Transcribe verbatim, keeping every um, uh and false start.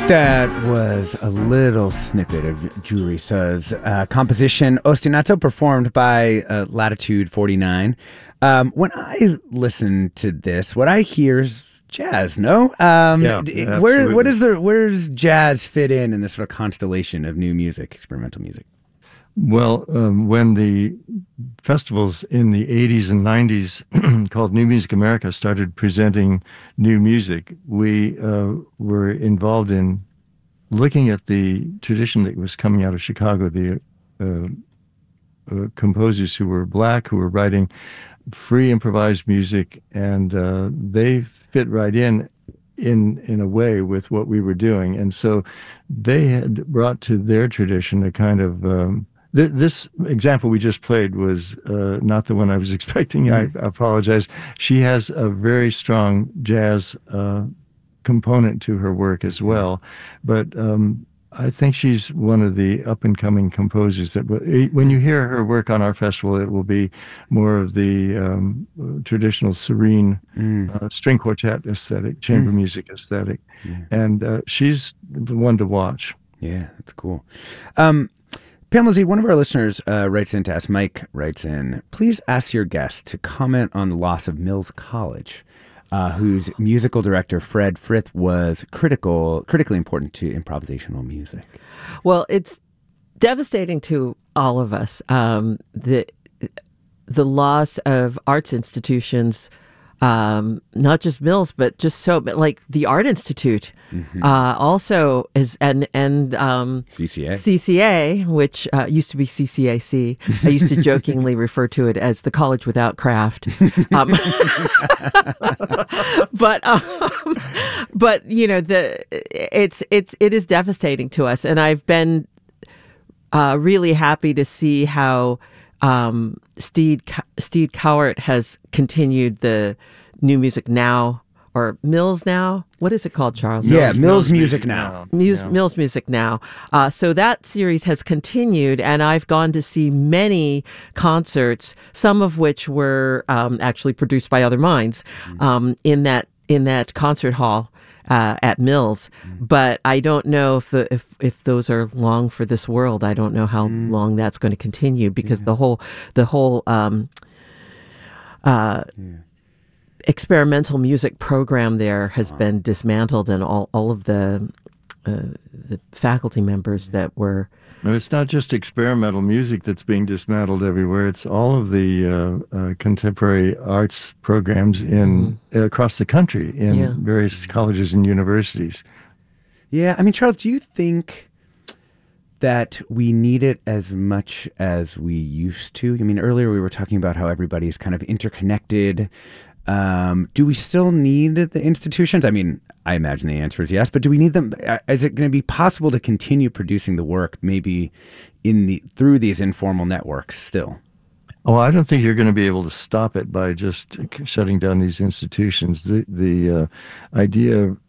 That was a little snippet of Julie Suh's uh, composition Ostinato, performed by uh, Latitude forty-nine. Um, when I listen to this, what I hear is jazz. No, um, yeah, d- where what is the where does jazz fit in in this sort of constellation of new music, experimental music? Well, um, when the festivals in the eighties and nineties called New Music America started presenting new music, we uh, were involved in looking at the tradition that was coming out of Chicago, the uh, uh, composers who were black, who were writing free improvised music, and uh, they fit right in in in a way with what we were doing. And so they had brought to their tradition a kind of um, th- this example we just played was uh, not the one I was expecting. I, I apologize. She has a very strong jazz uh, component to her work as well, but um, I think she's one of the up-and-coming composers that when you hear her work on our festival, it will be more of the um, traditional serene mm. uh, string quartet aesthetic, chamber mm. music aesthetic. Yeah. And uh, she's the one to watch. Yeah, that's cool. Um, Pamela Z, one of our listeners uh, writes in to ask, Mike writes in, please ask your guest to comment on the loss of Mills College, Uh, whose musical director, Fred Frith, was critical, critically important to improvisational music. Well, it's devastating to all of us. Um, the the loss of arts institutions, um, not just Mills, but just so, but like the Art Institute, mm-hmm. uh, also is, and and um, C C A, C C A, which uh, used to be C C A C. I used to jokingly refer to it as the college without craft. Um, but um, but you know the it's it's it is devastating to us, and I've been uh, really happy to see how. Um, Steed Steed Cowart has continued the New Music Now, or Mills Now. What is it called, Charles? Yeah, Mills, Mills Music, Music Now. Now. Muse, yeah. Mills Music Now. Uh, so that series has continued, and I've gone to see many concerts, some of which were um, actually produced by Other Minds, mm-hmm. um, in that in that concert hall. Uh, at Mills, mm. but I don't know if the if if those are long for this world. I don't know how mm. long that's going to continue, because yeah. the whole the whole um, uh, yeah. experimental music program there has wow. been dismantled, and all all of the uh, the faculty members that were. No, it's not just experimental music that's being dismantled everywhere. It's all of the uh, uh, contemporary arts programs in mm-hmm. uh, across the country in yeah. various colleges and universities. Yeah, I mean, Charles, do you think that we need it as much as we used to? I mean, earlier we were talking about how everybody is kind of interconnected. Um, do we still need the institutions? I mean, I imagine the answer is yes, but do we need them? Is it going to be possible to continue producing the work maybe in the through these informal networks still? Oh, I don't think you're going to be able to stop it by just shutting down these institutions. The the uh, idea